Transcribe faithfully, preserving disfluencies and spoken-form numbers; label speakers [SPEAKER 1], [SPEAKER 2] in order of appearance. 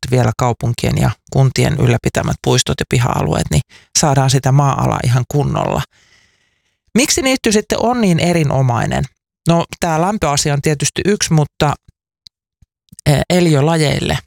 [SPEAKER 1] tietysti vielä kaupunkien ja kuntien ylläpitämät puistot ja piha-alueet, niin saadaan sitä maa-alaa ihan kunnolla. Miksi niitty sitten on niin erinomainen? No tämä lämpöasia on tietysti yksi, mutta eliölajeille